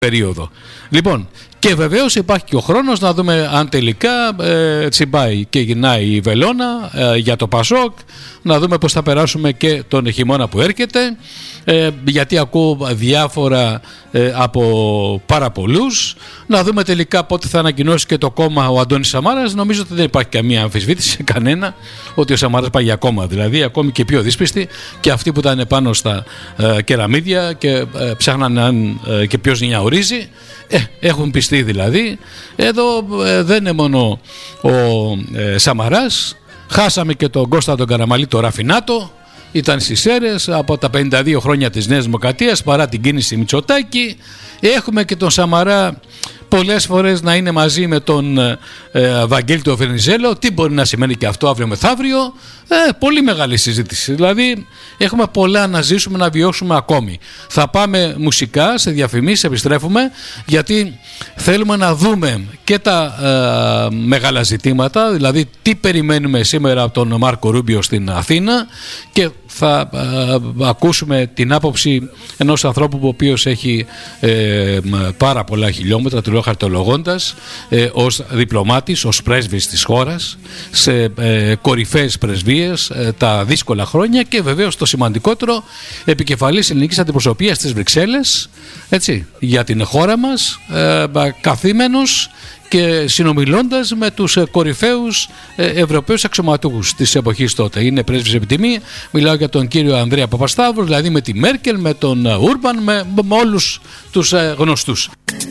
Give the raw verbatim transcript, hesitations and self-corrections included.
περίοδο. Λοιπόν, και βεβαίως υπάρχει και ο χρόνος να δούμε αν τελικά ε, τσιμπάει και γυρνάει η βελόνα ε, για το Πασόκ, να δούμε πώς θα περάσουμε και τον χειμώνα που έρχεται, ε, γιατί ακούω διάφορα ε, από πάρα πολλούς, να δούμε τελικά πότε θα ανακοινώσει και το κόμμα ο Αντώνης Σαμάρας. Νομίζω ότι δεν υπάρχει καμία αμφισβήτηση σε κανένα ότι ο Σαμάρας πάει για κόμμα, δηλαδή ακόμη και πιο δύσπιστοι και αυτοί που ήταν πάνω στα ε, κεραμίδια και ε, ψάχναν αν ε, και ποιος νιαουρίζει, ε, έχουν πιστεί δηλαδή. Εδώ ε, δεν είναι μόνο ο ε, Σαμαράς, χάσαμε και τον Κώστα τον Καραμαλή, το Ραφινάτο, ήταν στις Σέρρες από τα πενήντα δύο χρόνια της Νέας Δημοκρατίας παρά την κίνηση Μητσοτάκη. Έχουμε και τον Σαμαρά πολλές φορές να είναι μαζί με τον ε, Βαγγέλη του Βενιζέλο. Τι μπορεί να σημαίνει και αυτό αύριο μεθαύριο? Ε, πολύ μεγάλη συζήτηση. Δηλαδή έχουμε πολλά να ζήσουμε, να βιώσουμε ακόμη. Θα πάμε μουσικά, σε διαφημίσεις, επιστρέφουμε, γιατί θέλουμε να δούμε και τα ε, μεγάλα ζητήματα, δηλαδή τι περιμένουμε σήμερα από τον Μάρκο Ρούμπιο στην Αθήνα, και θα ε, ακούσουμε την άποψη ενός ανθρώπου ο οποίος έχει ε, πάρα πολλά χιλιόμετρα, του λέω χαρτολογώντας, ε, ως διπλωμάτης, ως πρέσβης της χώρας, σε ε, κορυφαίες πρεσβείες ε, τα δύσκολα χρόνια, και βεβαίως το σημαντικότερο, επικεφαλής ελληνικής αντιπροσωπείας στις Βρυξέλλες, έτσι, για την χώρα μας, ε, καθήμενος και συνομιλώντας με τους κορυφαίους Ευρωπαίους αξιωματούχους της εποχής τότε. Είναι πρέσβης επιτιμή, μιλάω για τον κύριο Ανδρέα Παπασταύρου, δηλαδή με τη Μέρκελ, με τον Ούρμπαν, με, με όλους τους γνωστούς.